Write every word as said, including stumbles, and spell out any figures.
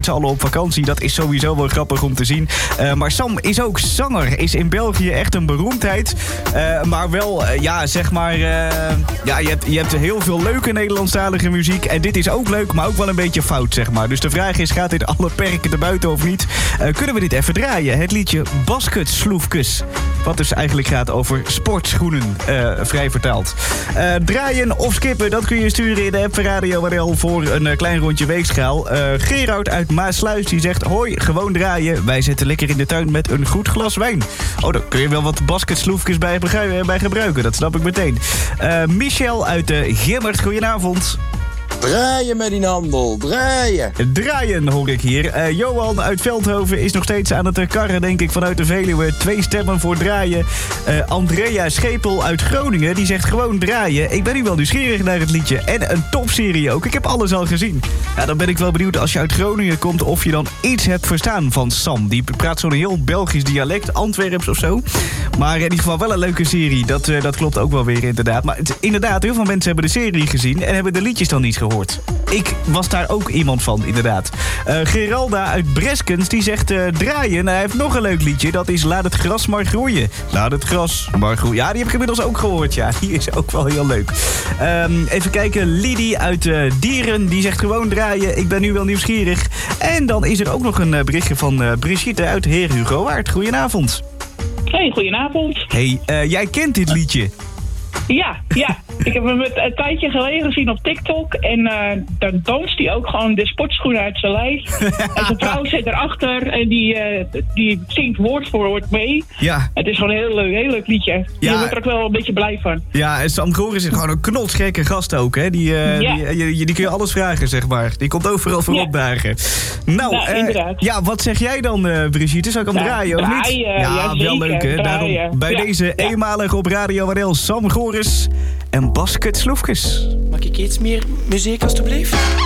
z'n allen op vakantie. Dat is sowieso wel grappig om te zien. Uh, maar Sam is ook zanger. Is in België echt een beroemdheid. Uh, maar wel, uh, ja, zeg maar... Uh, ja, je hebt, je hebt heel veel leuke Nederlandstalige muziek. En dit is ook leuk, maar ook wel een beetje fout, zeg maar. Dus de vraag is, gaat dit alle perken erbuiten of niet? Uh, kunnen we dit even draaien? Het liedje Basketsloefkes. Wat dus eigenlijk gaat over sportschoenen, uh, vrij vertaald. Uh, draaien of skippen, dat kun je sturen in de app van Radio W L voor een uh, klein rondje weegschaal. Uh, Gerard uit Maasluis die zegt, hoi, gewoon draaien. Wij zitten lekker in de tuin met een goed glas wijn. Oh, daar kun je wel wat basketsloefkes bij, bij gebruiken, dat snap ik meteen. Uh, Michel uit uh, Gimmert, goedenavond. Draaien met die handel, draaien. Draaien hoor ik hier. Uh, Johan uit Veldhoven is nog steeds aan het karren, denk ik, vanuit de Veluwe. Twee stemmen voor draaien. Uh, Andrea Schepel uit Groningen, die zegt gewoon draaien. Ik ben nu wel nieuwsgierig naar het liedje. En een topserie ook. Ik heb alles al gezien. Ja, dan ben ik wel benieuwd als je uit Groningen komt of je dan iets hebt verstaan van Sam. Die praat zo'n heel Belgisch dialect, Antwerps of zo. Maar in ieder geval wel een leuke serie. Dat, uh, dat klopt ook wel weer inderdaad. Maar het, inderdaad, heel veel mensen hebben de serie gezien en hebben de liedjes dan niet gehoord. Ik was daar ook iemand van, inderdaad. Uh, Geralda uit Breskens, die zegt uh, draaien. Hij heeft nog een leuk liedje, dat is Laat het gras maar groeien. Laat het gras maar groeien. Ja, die heb ik inmiddels ook gehoord, ja. Die is ook wel heel leuk. Um, even kijken, Lidie uit uh, Dieren, die zegt gewoon draaien. Ik ben nu wel nieuwsgierig. En dan is er ook nog een uh, berichtje van uh, Brigitte uit Heer Hugo Waard. Goedenavond. Hey, goedenavond. Hey, uh, jij kent dit liedje? Ja, ja. Ik heb hem een tijdje geleden gezien op TikTok. En uh, dan danst hij ook gewoon de sportschoenen uit zijn lijf. En zijn vrouw zit erachter en die, uh, die zingt woord voor woord mee. Ja. Het is gewoon een heel leuk, heel leuk liedje. Ja. Je wordt er ook wel een beetje blij van. Ja, en Sam Goris is gewoon een knotsgekke gast ook. Hè? Die, uh, ja. die, die, die kun je alles vragen, zeg maar. Die komt overal voor ja. opdagen. Nou, ja, uh, ja, wat zeg jij dan, uh, Brigitte? Zou ik hem ja, draaien of draaien, niet? Ja, ja wel leuk, hè? Daarom bij ja. deze ja. eenmalig op Radio W L Sam Goris en Basketsloefkes. Mag ik iets meer muziek, alstublieft?